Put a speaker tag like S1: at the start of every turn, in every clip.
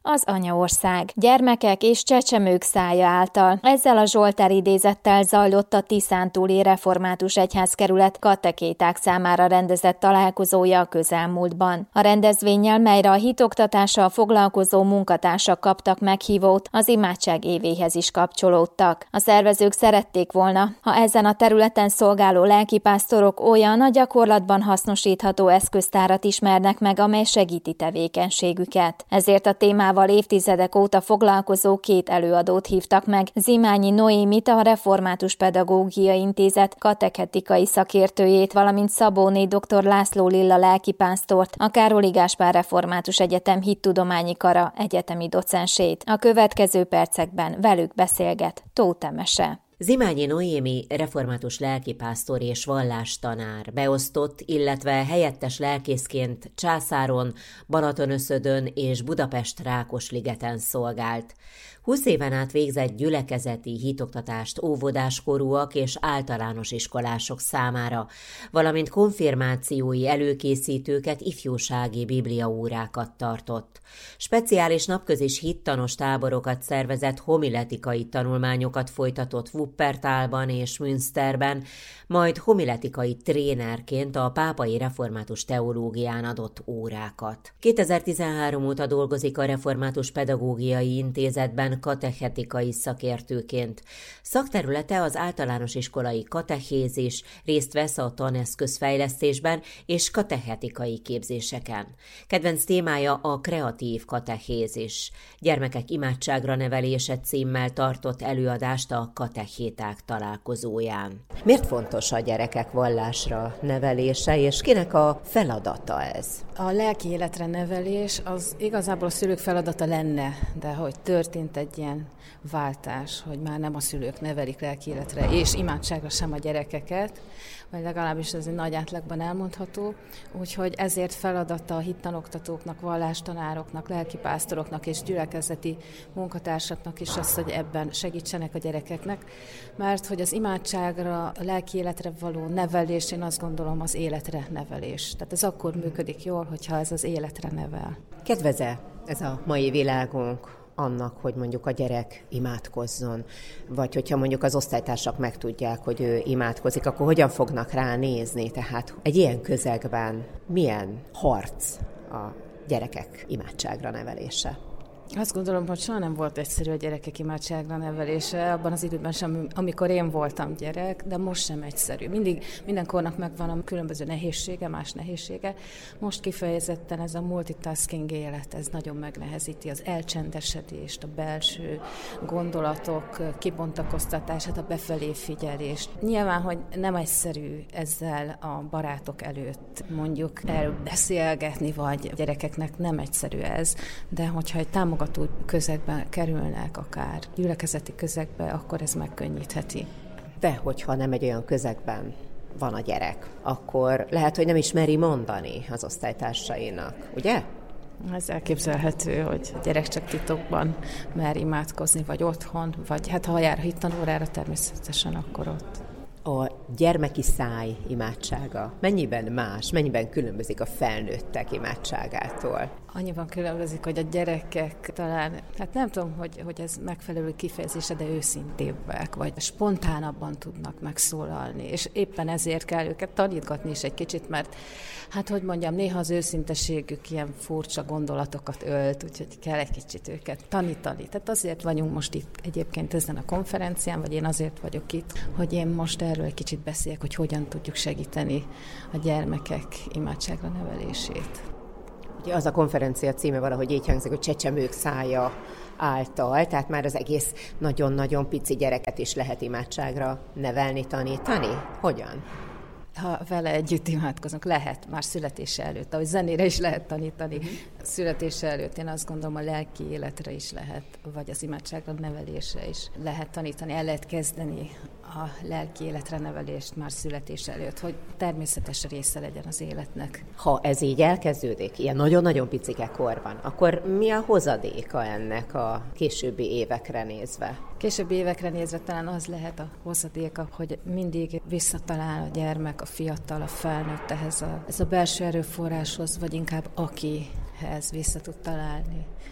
S1: az anyaország, gyermekek és csecsemők szája által. Ezzel a Zsoltár idézettel zajlott a Tiszántúli Református Egyházkerület katekéták számára rendezett találkozója a közelmúltban. A rendezvénnyel, melyre a hitoktatással foglalkozó munkatársak kaptak meghívót, az imádság évéhez is kapcsolódtak. A szervezők szerették volna, ha ezen a területen szolgáló lelkipásztorok olyan a gyakorlatban hasznosítható eszköztárat ismernek meg, amely segíti tevékenységüket. Ezért a témával évtizedek óta foglalkozó 2 előadót hívtak meg, Zimányi Noémit, a Református Pedagógiai Intézet katechetikai szakértőjét, valamint Szabóné dr. László Lilla lelkipásztort, a Károly Gáspár Református Egyetem hittudományi kara egyetemi docensét. A következő percekben velük beszélget Tóth Emese.
S2: Zimányi Noémi református lelkipásztor és vallástanár, beosztott, illetve helyettes lelkészként Császáron, Balatonöszödön és Budapest-Rákosligeten szolgált. 20 éven át végzett gyülekezeti hitoktatást óvodáskorúak és általános iskolások számára, valamint konfirmációi előkészítőket, ifjúsági bibliaórákat tartott. Speciális napközis hittanos táborokat szervezett, homiletikai tanulmányokat folytatott Wuppertalban és Münsterben, majd homiletikai trénerként a Pápai Református Teológián adott órákat. 2013 óta dolgozik a Református Pedagógiai Intézetben katechetikai szakértőként. Szakterülete az általános iskolai katechézis, részt vesz a taneszközfejlesztésben és katechetikai képzéseken. Kedvenc témája a kreatív katechézis. Gyermekek imádságra nevelése címmel tartott előadást a katechéták találkozóján. Miért fontos a gyerekek vallásra nevelése, és kinek a feladata ez?
S3: A lelki életre nevelés az igazából a szülők feladata lenne, de hogy történt egy ilyen váltás, hogy már nem a szülők nevelik lelki életre és imádságra sem a gyerekeket, vagy legalábbis ez egy nagy átlagban elmondható, úgyhogy ezért feladata a hittanoktatóknak, vallástanároknak, lelkipásztoroknak és gyülekezeti munkatársaknak is az, hogy ebben segítsenek a gyerekeknek, mert hogy az imádságra, a lelki életre való nevelés, én azt gondolom, az életre nevelés. Tehát ez akkor működik jól, hogyha ez az életre nevel.
S2: Kedvez-e ez a mai világunk annak, hogy mondjuk a gyerek imádkozzon, vagy hogyha mondjuk az osztálytársak megtudják, hogy ő imádkozik, akkor hogyan fognak rá nézni? Tehát egy ilyen közegben milyen harc a gyerekek imádságra nevelése?
S3: Azt gondolom, hogy soha nem volt egyszerű a gyerekek imádságra nevelése, abban az időben sem, amikor én voltam gyerek, de most sem egyszerű. Minden kornak megvan a különböző nehézsége, más nehézsége. Most kifejezetten ez a multitasking élet, ez nagyon megnehezíti az elcsendesedést, a belső gondolatok kibontakoztatását, a befelé figyelést. Nyilván, hogy nem egyszerű ezzel a barátok előtt mondjuk elbeszélgetni, vagy gyerekeknek nem egyszerű ez, de hogyha egy támogató közegben kerülnek, akár gyülekezeti közegbe, akkor ez megkönnyítheti.
S2: De hogyha nem egy olyan közegben van a gyerek, akkor lehet, hogy nem is meri mondani az osztálytársainak, ugye?
S3: Ez elképzelhető, hogy a gyerek csak titokban mer imádkozni, vagy otthon, vagy hát ha jár a hittanórára, természetesen akkor ott.
S2: A gyermeki száj imádsága mennyiben más, mennyiben különbözik a felnőttek imádságától?
S3: Annyiban különbözik, hogy a gyerekek talán, hát nem tudom, hogy ez megfelelő kifejezése, de őszintébbek, vagy spontánabban tudnak megszólalni, és éppen ezért kell őket tanítgatni is egy kicsit, mert hát hogy mondjam, néha az őszinteségük ilyen furcsa gondolatokat ölt, úgyhogy kell egy kicsit őket tanítani. Tehát azért vagyunk most itt egyébként ezen a konferencián, vagy én azért vagyok itt, hogy én most erről egy kicsit beszéljek, hogy hogyan tudjuk segíteni a gyermekek imádságra nevelését.
S2: Ugye az a konferencia címe valahogy így hangzik, hogy csecsemők szája által, tehát már az egész nagyon-nagyon pici gyereket is lehet imádságra nevelni, tanítani. Hogyan?
S3: Ha vele együtt imádkozunk, lehet már születése előtt, ahogy zenére is lehet tanítani. Születése előtt én azt gondolom, a lelki életre is lehet, vagy az imádságra nevelésre is lehet tanítani, el lehet kezdeni a lelki életre nevelést már születése előtt, hogy természetes része legyen az életnek.
S2: Ha ez így elkezdődik, ilyen nagyon-nagyon picike korban, akkor mi a hozadéka ennek a későbbi évekre nézve?
S3: Későbbi évekre nézve talán az lehet a hozadéka, hogy mindig visszatalál a gyermek, a fiatal, a felnőtt ez a belső erőforráshoz, vagy inkább akihez vissza tud találni.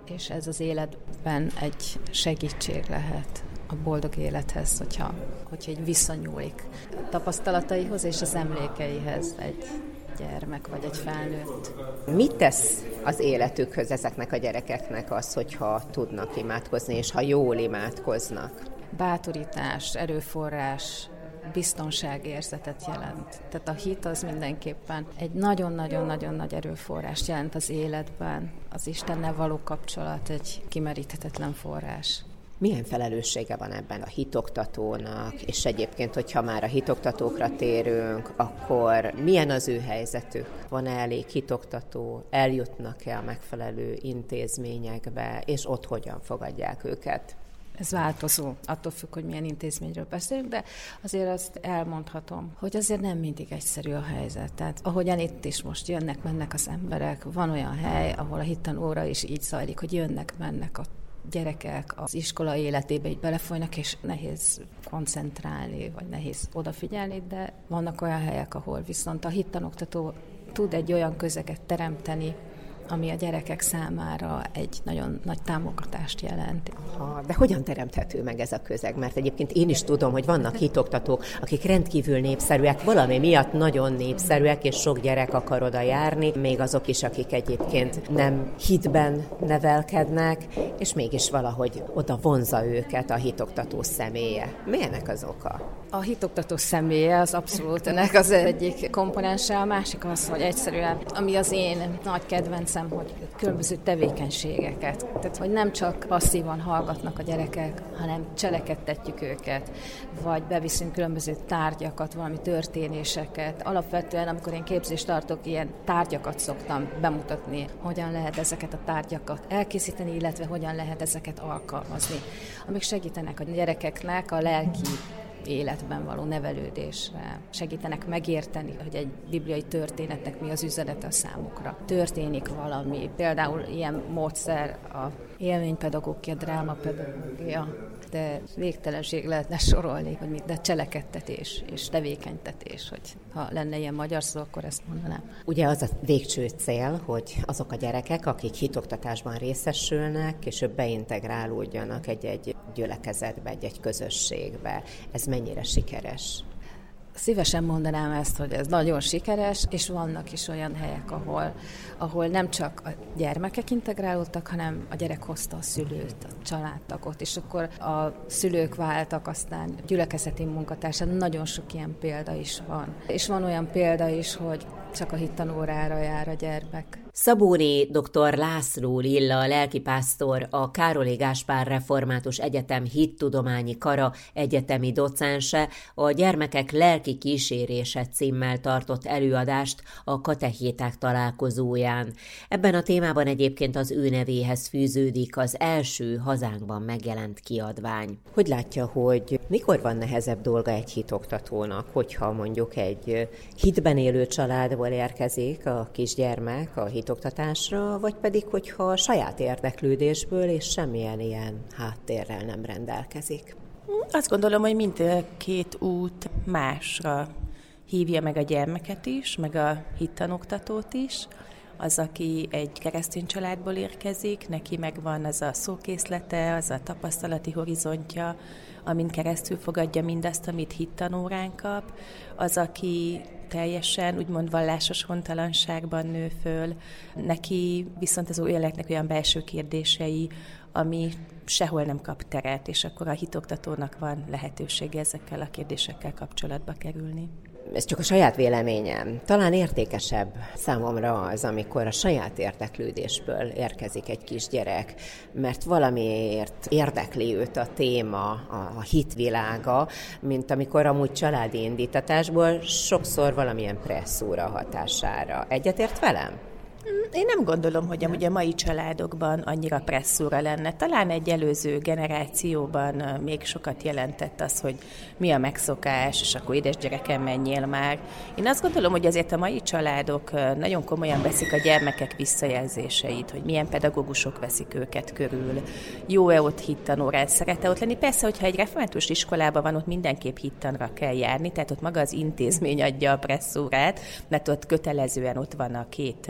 S3: és ez az életben egy segítség lehet a boldog élethez, hogyha egy visszanyúlik a tapasztalataihoz és az emlékeihez egy gyermek vagy egy felnőtt.
S2: Mit tesz az életükhöz ezeknek a gyerekeknek az, hogyha tudnak imádkozni, és ha jól imádkoznak?
S3: Bátorítás, erőforrás, biztonságérzetet jelent. Tehát a hit az mindenképpen egy nagyon-nagyon-nagyon nagy erőforrást jelent az életben. Az Istennel való kapcsolat egy kimeríthetetlen forrás.
S2: Milyen felelőssége van ebben a hitoktatónak, és egyébként, hogyha már a hitoktatókra térünk, akkor milyen az ő helyzetük? Van-e elég hitoktató, eljutnak-e a megfelelő intézményekbe, és ott hogyan fogadják őket?
S3: Ez változó, attól függ, hogy milyen intézményről beszélünk, de azért azt elmondhatom, hogy azért nem mindig egyszerű a helyzet. Tehát ahogyan itt is most jönnek-mennek az emberek, van olyan hely, ahol a hittanóra is így zajlik, hogy jönnek-mennek a gyerekek az iskola életébe így belefolynak, és nehéz koncentrálni, vagy nehéz odafigyelni, de vannak olyan helyek, ahol viszont a hittanoktató tud egy olyan közeget teremteni, ami a gyerekek számára egy nagyon nagy támogatást jelent.
S2: De hogyan teremthető meg ez a közeg? Mert egyébként én is tudom, hogy vannak hitoktatók, akik rendkívül népszerűek, valami miatt nagyon népszerűek, és sok gyerek akar oda járni, még azok is, akik egyébként nem hitben nevelkednek, és mégis valahogy oda vonzza őket a hitoktató személye. Milyenek az oka?
S3: A hitoktató személye az abszolút ennek az egyik komponense, a másik az, hogy egyszerűen, ami az én nagy kedvencem, hogy különböző tevékenységeket. Tehát, hogy nem csak passzívan hallgatnak a gyerekek, hanem cselekedtetjük őket, vagy beviszünk különböző tárgyakat, valami történéseket. Alapvetően, amikor én képzést tartok, ilyen tárgyakat szoktam bemutatni, hogyan lehet ezeket a tárgyakat elkészíteni, illetve hogyan lehet ezeket alkalmazni, amik segítenek a gyerekeknek a lelki életben való nevelődésre, segítenek megérteni, hogy egy bibliai történetnek mi az üzenete a számukra. Történik valami, például ilyen módszer a élménypedagógia, drámapedagógia, de végtelenség lehetne sorolni, hogy mit, de cselekedtetés és tevékenytetés, hogy ha lenne ilyen magyar szó, akkor ezt mondanám.
S2: Ugye az a végső cél, hogy azok a gyerekek, akik hitoktatásban részesülnek, később beintegrálódjanak egy gyülekezetbe, egy közösségbe. Ez mennyire sikeres?
S3: Szívesen mondanám ezt, hogy ez nagyon sikeres, és vannak is olyan helyek, ahol nem csak a gyermekek integrálódtak, hanem a gyerek hozta a szülőt, a családtagot, és akkor a szülők váltak aztán gyülekezeti munkatársán. Nagyon sok ilyen példa is van. És van olyan példa is, hogy csak a hittanórára jár a gyermek.
S2: Szabóné dr. László Lilla, lelkipásztor, a Károly Gáspár Református Egyetem hittudományi kara egyetemi docense a gyermekek lelki kísérése címmel tartott előadást a katechéták találkozóján. Ebben a témában egyébként az ő nevéhez fűződik az első hazánkban megjelent kiadvány. Hogy látja, hogy mikor van nehezebb dolga egy hitoktatónak, hogyha mondjuk egy hitben élő családból érkezik a kisgyermek a hitoktatásra, vagy pedig, hogyha a saját érdeklődésből és semmilyen ilyen háttérrel nem rendelkezik?
S4: Azt gondolom, hogy mindkét út másra hívja meg a gyermeket is, meg a hittanoktatót is. Az, aki egy keresztény családból érkezik, neki megvan az a szókészlete, az a tapasztalati horizontja, amin keresztül fogadja mindazt, amit hittanórán kap. Az, aki teljesen úgymond vallásos hontalanságban nő föl, neki viszont az életnek olyan belső kérdései, ami sehol nem kap teret, és akkor a hitoktatónak van lehetősége ezekkel a kérdésekkel kapcsolatba kerülni.
S2: Ez csak a saját véleményem. Talán értékesebb számomra az, amikor a saját érdeklődésből érkezik egy kisgyerek, mert valamiért érdekli őt a téma, a hitvilága, mint amikor amúgy családi indítatásból sokszor valamilyen presszúra hatására. Egyetért velem?
S4: Én nem gondolom, hogy amúgy a mai családokban annyira presszúra lenne. Talán egy előző generációban még sokat jelentett az, hogy mi a megszokás, és akkor édes gyerekem, menjél már. Én azt gondolom, hogy azért a mai családok nagyon komolyan veszik a gyermekek visszajelzéseit, hogy milyen pedagógusok veszik őket körül, jó-e ott hittanórát, szeret-e ott lenni. Persze, hogyha egy református iskolában van, ott mindenképp hittanra kell járni, tehát ott maga az intézmény adja a presszúrát, mert ott kötelezően ott van a két hittanóra,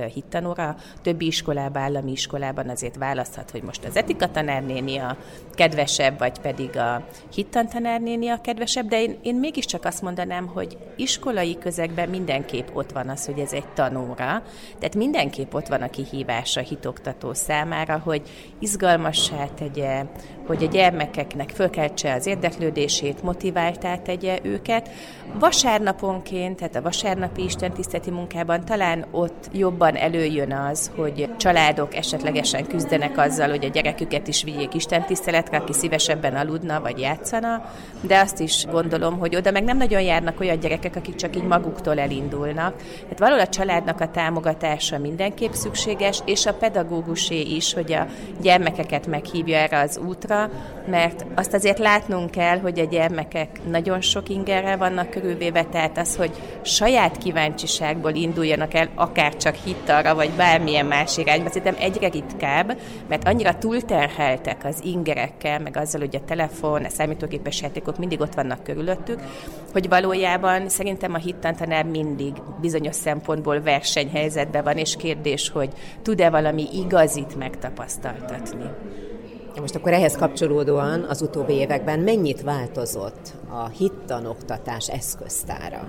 S4: tanóra, a többi iskolában, állami iskolában azért választhat, hogy most az etika tanárnéni a kedvesebb, vagy pedig a hittantanárnéni a kedvesebb, de én mégiscsak azt mondanám, hogy iskolai közegben mindenképp ott van az, hogy ez egy tanóra, tehát mindenképp ott van a kihívás a hitoktató számára, hogy izgalmassá tegye, hogy a gyermekeknek fölkeltse az érdeklődését, motiváltá tegye őket. Vasárnaponként, tehát a vasárnapi istentiszteleti munkában talán ott jobban előjön az, hogy családok esetlegesen küzdenek azzal, hogy a gyereküket is vigyék istentiszteletre, aki szívesebben aludna vagy játszana, de azt is gondolom, hogy oda meg nem nagyon járnak olyan gyerekek, akik csak így maguktól elindulnak. Tehát valahol a családnak a támogatása mindenképp szükséges, és a pedagógusé is, hogy a gyermekeket meghívja erre az útra, mert azt azért látnunk kell, hogy a gyermekek nagyon sok ingerrel vannak körülvéve, tehát az, hogy saját kíváncsiságból induljanak el, akár csak hittalra, vagy bármilyen más irányba, szerintem egyre ritkább, mert annyira túlterheltek az ingerekkel, meg azzal, hogy a telefon, a számítógépes játékok mindig ott vannak körülöttük, hogy valójában szerintem a hittantanár mindig bizonyos szempontból versenyhelyzetben van, és kérdés, hogy tud-e valami igazit megtapasztaltatni.
S2: Most akkor ehhez kapcsolódóan az utóbbi években mennyit változott a hittanoktatás eszköztára?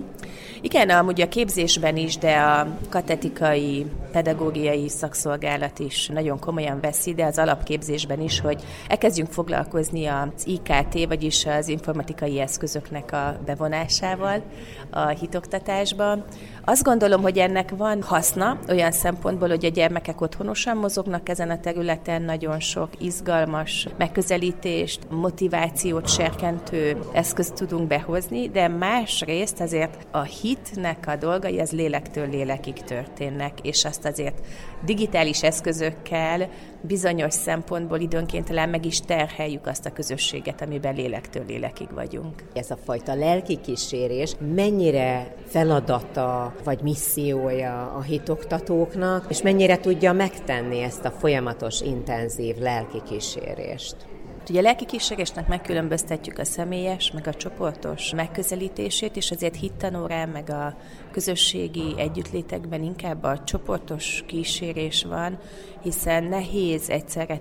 S4: Igen, amúgy a képzésben is, de a katetikai, pedagógiai szakszolgálat is nagyon komolyan veszi, de az alapképzésben is, hogy elkezdjünk foglalkozni az IKT, vagyis az informatikai eszközöknek a bevonásával a hitoktatásba. Azt gondolom, hogy ennek van haszna olyan szempontból, hogy a gyermekek otthonosan mozognak ezen a területen, nagyon sok izgalmas megközelítést, motivációt serkentő eszközt tudunk behozni, de másrészt azért a hitnek a dolgai az lélektől lélekig történnek, és azt azért digitális eszközökkel bizonyos szempontból időnként talán meg is terheljük azt a közösséget, amiben lélektől lélekig vagyunk.
S2: Ez a fajta lelki kísérés mennyire feladata vagy missziója a hitoktatóknak, és mennyire tudja megtenni ezt a folyamatos, intenzív lelki kísérést?
S4: Ugye a lelki kísérésnek megkülönböztetjük a személyes, meg a csoportos megközelítését, és azért hittanórán, meg a közösségi együttlétekben inkább a csoportos kísérés van, hiszen nehéz egyszerre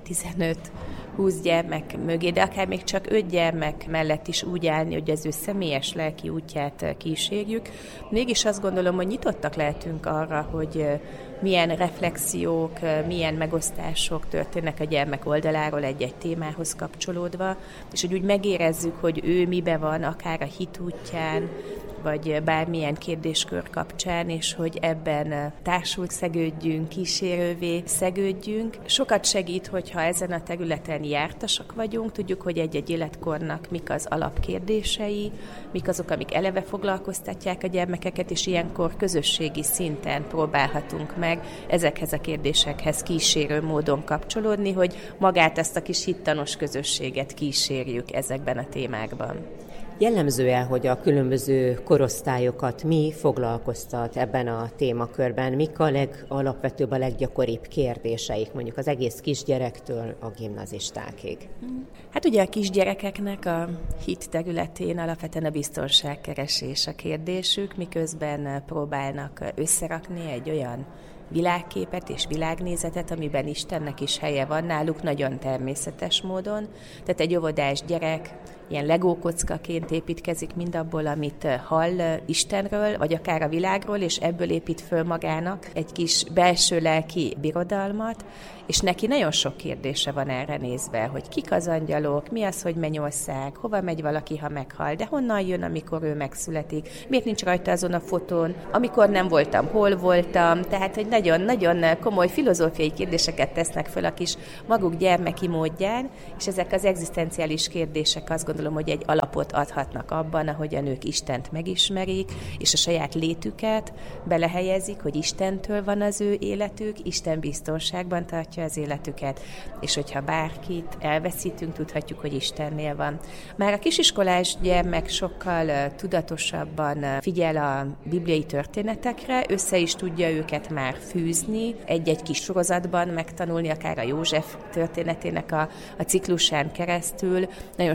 S4: 15-20 gyermek mögé, de akár még csak 5 gyermek mellett is úgy állni, hogy az ő személyes lelki útját kísérjük. Mégis azt gondolom, hogy nyitottak lehetünk arra, hogy milyen reflexiók, milyen megosztások történnek a gyermek oldaláról egy-egy témához kapcsolódva, és hogy úgy megérezzük, hogy ő mibe van, akár a hit útján, vagy bármilyen kérdéskör kapcsán, és hogy ebben társult szegődjünk, kísérővé szegődjünk. Sokat segít, hogyha ezen a területen jártasak vagyunk, tudjuk, hogy egy-egy életkornak mik az alapkérdései, mik azok, amik eleve foglalkoztatják a gyermekeket, és ilyenkor közösségi szinten próbálhatunk meg ezekhez a kérdésekhez kísérő módon kapcsolódni, hogy magát ezt a kis hittanos közösséget kísérjük ezekben a témákban.
S2: Jellemző-e, hogy a különböző korosztályokat mi foglalkoztat ebben a témakörben? Mik a legalapvetőbb, a leggyakoribb kérdéseik, mondjuk az egész kisgyerektől a gimnazistákig?
S4: Hát ugye a kisgyerekeknek a hit területén alapvetően a biztonságkeresés a kérdésük, miközben próbálnak összerakni egy olyan világképet és világnézetet, amiben Istennek is helye van náluk nagyon természetes módon. Tehát egy óvodás gyerek ilyen legókockaként építkezik mindabból, amit hall Istenről, vagy akár a világról, és ebből épít föl magának egy kis belső lelki birodalmat, és neki nagyon sok kérdése van erre nézve, hogy kik az angyalok, mi az, hogy mennyország, hova megy valaki, ha meghal, de honnan jön, amikor ő megszületik, miért nincs rajta azon a fotón, amikor nem voltam, hol voltam, tehát hogy nagyon-nagyon komoly filozófiai kérdéseket tesznek föl a kis maguk gyermeki módján, és ezek az egzisztenciális kérdések azt gondolom, hogy egy alapot adhatnak abban, ahogy a nők Istent megismerik, és a saját létüket belehelyezik, hogy Istentől van az ő életük, Isten biztonságban tartja az életüket, és hogyha bárkit elveszítünk, tudhatjuk, hogy Istennél van. Már a kisiskolás gyermek sokkal tudatosabban figyel a bibliai történetekre, össze is tudja őket már fűzni, egy-egy kis sorozatban megtanulni, akár a József történetének a ciklusán keresztül. Nagyon sok minden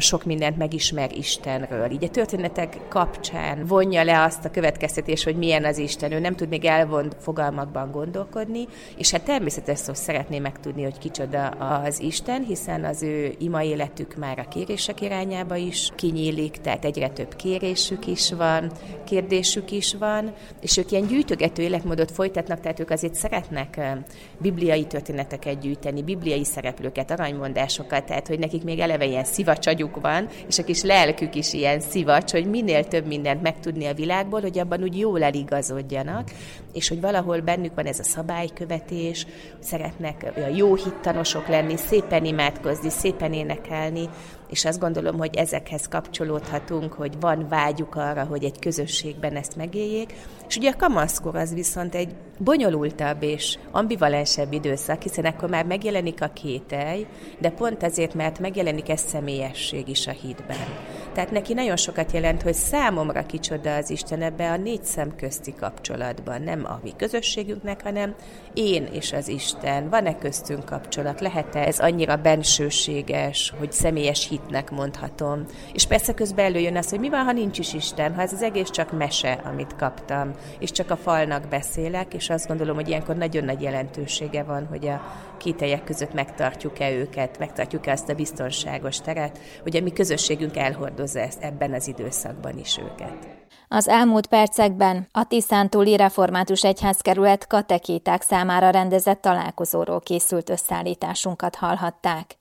S4: mindent megismer Istenről. Így a történetek kapcsán vonja le azt a következtetést, hogy milyen az Isten. Ő nem tud még elvont fogalmakban gondolkodni, és hát természetesen hogy szeretné megtudni, hogy kicsoda az Isten, hiszen az ő ima életük már a kérések irányába is kinyílik, tehát egyre több kérésük is van, kérdésük is van, és ők ilyen gyűjtögető életmódot folytatnak, tehát ők azért szeretnek bibliai történeteket gyűjteni, bibliai szereplőket, aranymondásokat, tehát hogy nekik még eleve ilyen szivacsagyuk van, és a kis lelkük is ilyen szivacs, hogy minél több mindent megtudni a világból, hogy abban úgy jól eligazodjanak, és hogy valahol bennük van ez a szabálykövetés, szeretnek jó hittanosok lenni, szépen imádkozni, szépen énekelni, és azt gondolom, hogy ezekhez kapcsolódhatunk, hogy van vágyuk arra, hogy egy közösségben ezt megéljék. És ugye a kamaszkor az viszont egy bonyolultabb és ambivalensebb időszak, hiszen akkor már megjelenik a kételj, de pont azért, mert megjelenik ez személyesség is a hitben. Tehát neki nagyon sokat jelent, hogy számomra kicsoda az Isten ebbe a 4 szem közti kapcsolatban, nem a mi közösségünknek, hanem én és az Isten. Van-e köztünk kapcsolat? Lehet-e ez annyira bensőséges, hogy személyes hitnek mondhatom? És persze közben előjön az, hogy mi van, ha nincs is Isten, ha ez az egész csak mese, amit kaptam, és csak a falnak beszélek, és azt gondolom, hogy ilyenkor nagyon nagy jelentősége van, hogy a kételyek között megtartjuk-e őket, megtartjuk-e azt a biztonságos teret, hogy a mi közösségünk elhordozza ezt ebben az időszakban is őket.
S1: Az elmúlt percekben a Tiszántúli Református Egyházkerület katekéták számára rendezett találkozóról készült összeállításunkat hallhatták.